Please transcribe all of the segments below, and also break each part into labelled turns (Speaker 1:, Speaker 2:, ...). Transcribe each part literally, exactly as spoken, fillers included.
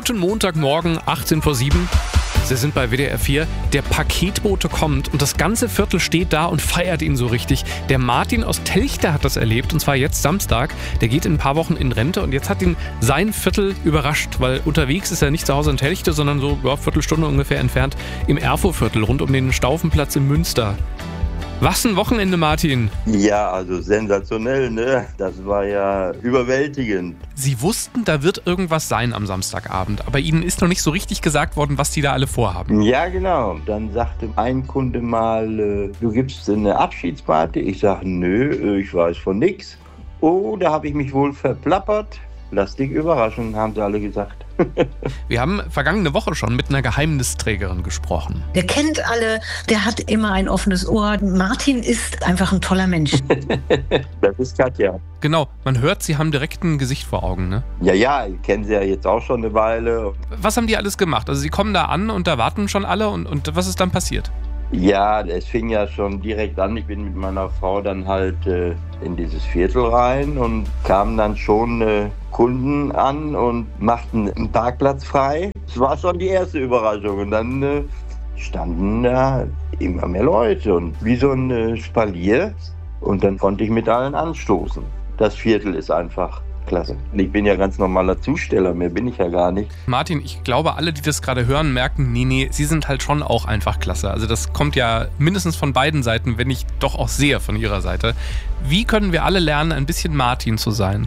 Speaker 1: Guten Montagmorgen, achtzehn vor sieben. Sie sind bei W D R vier. Der Paketbote kommt und das ganze Viertel steht da und feiert ihn so richtig. Der Martin aus Telchte hat das erlebt und zwar jetzt Samstag. Der geht in ein paar Wochen in Rente und jetzt hat ihn sein Viertel überrascht, weil unterwegs ist er nicht zu Hause in Telchte, sondern so ja, Viertelstunde ungefähr entfernt im Erfurtviertel rund um den Staufenplatz in Münster. Was ein Wochenende, Martin.
Speaker 2: Ja, also sensationell, ne? Das war ja überwältigend.
Speaker 1: Sie wussten, da wird irgendwas sein am Samstagabend, aber Ihnen ist noch nicht so richtig gesagt worden, was die da alle vorhaben.
Speaker 2: Ja, genau. Dann sagte ein Kunde mal, äh, du gibst eine Abschiedsparty. Ich sage, nö, ich weiß von nix. Oh, da habe ich mich wohl verplappert. Lass dich überraschen, haben sie alle gesagt.
Speaker 1: Wir haben vergangene Woche schon mit einer Geheimnisträgerin gesprochen.
Speaker 3: Der kennt alle, der hat immer ein offenes Ohr. Martin ist einfach ein toller Mensch.
Speaker 2: Das ist Katja.
Speaker 1: Genau, man hört, Sie haben direkt ein Gesicht vor Augen, ne?
Speaker 2: Ja, ja, ich kenne sie ja jetzt auch schon eine Weile.
Speaker 1: Was haben die alles gemacht? Also Sie kommen da an und da warten schon alle und, und was ist dann passiert?
Speaker 2: Ja, es fing ja schon direkt an. Ich bin mit meiner Frau dann halt äh, in dieses Viertel rein und kamen dann schon äh, Kunden an und machten einen Parkplatz frei. Das war schon die erste Überraschung. Und dann äh, standen da immer mehr Leute und wie so ein äh, Spalier. Und dann konnte ich mit allen anstoßen. Das Viertel ist einfach klasse. Ich bin ja ganz normaler Zusteller, mehr bin ich ja gar nicht.
Speaker 1: Martin, ich glaube, alle, die das gerade hören, merken, nee, nee, Sie sind halt schon auch einfach klasse. Also das kommt ja mindestens von beiden Seiten, wenn nicht doch auch sehr von Ihrer Seite. Wie können wir alle lernen, ein bisschen Martin zu sein?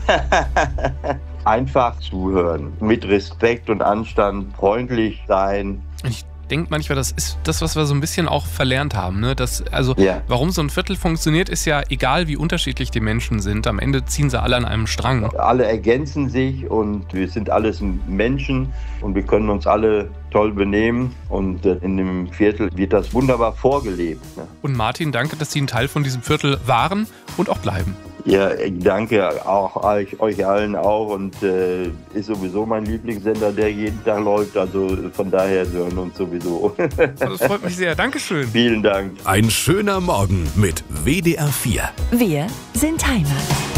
Speaker 2: Einfach zuhören, mit Respekt und Anstand, freundlich sein.
Speaker 1: Ich denke manchmal, das ist das, was wir so ein bisschen auch verlernt haben. Ne? Das, also,
Speaker 2: ja.
Speaker 1: Warum so ein Viertel funktioniert, ist ja egal, wie unterschiedlich die Menschen sind. Am Ende ziehen sie alle an einem Strang.
Speaker 2: Alle ergänzen sich und wir sind alles Menschen und wir können uns alle toll benehmen. Und in dem Viertel wird das wunderbar vorgelebt. Ne?
Speaker 1: Und Martin, danke, dass Sie ein Teil von diesem Viertel waren und auch bleiben.
Speaker 2: Ja, danke auch euch, euch allen auch und äh, ist sowieso mein Lieblingssender, der jeden Tag läuft, also von daher hören uns sowieso.
Speaker 1: Das freut mich sehr, Dankeschön.
Speaker 2: Vielen Dank.
Speaker 4: Ein schöner Morgen mit W D R vier.
Speaker 5: Wir sind Heimat.